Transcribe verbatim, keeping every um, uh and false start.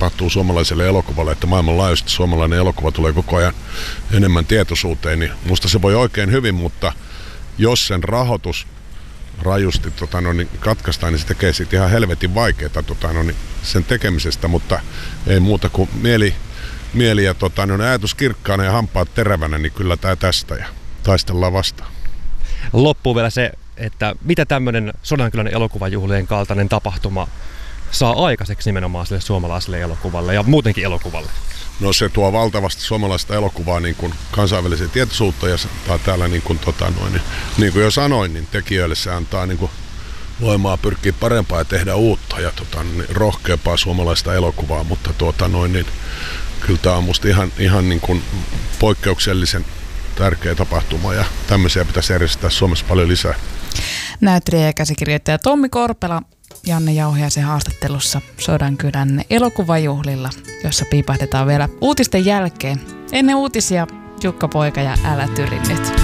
tapahtuu suomalaiselle elokuvalle, että maailmanlaajuisesti suomalainen elokuva tulee koko ajan enemmän tietoisuuteen, niin musta se voi oikein hyvin, mutta jos sen rahoitus rajusti tota, no, niin katkaistaan, niin se tekee siitä ihan helvetin vaikeaa tota, no, niin sen tekemisestä, mutta ei muuta kuin mieli, mieli ja tota, no, ajatus kirkkaana ja hampaat terävänä, niin kyllä tää tästä ja taistellaan vastaan. Loppuu vielä se, että mitä tämmöinen Sodankylän elokuvajuhlien kaltainen tapahtuma saa aikaiseksi nimenomaan sille suomalaiselle elokuvalle ja muutenkin elokuvalle? No se tuo valtavasti suomalaista elokuvaa niin kuin kansainväliseen tietoisuutta ja antaa täällä, niin kuin, tota, noin, niin, niin kuin jo sanoin, niin tekijöille se antaa niin kuin voimaa pyrkiä parempaa ja tehdä uutta ja tota, niin, rohkeampaa suomalaista elokuvaa, mutta tuota, noin, niin, kyllä tämä on musta ihan, ihan niin kuin poikkeuksellisen tärkeä tapahtuma ja tämmöisiä pitäisi järjestää Suomessa paljon lisää. Näyttelijä ja käsikirjoittaja Tommi Korpela Janne Jauhiaisen haastattelussa Sodankylän elokuvajuhlilla, jossa piipahdetaan vielä uutisten jälkeen. Ennen uutisia Jukka Poika ja Älä tyri nyt.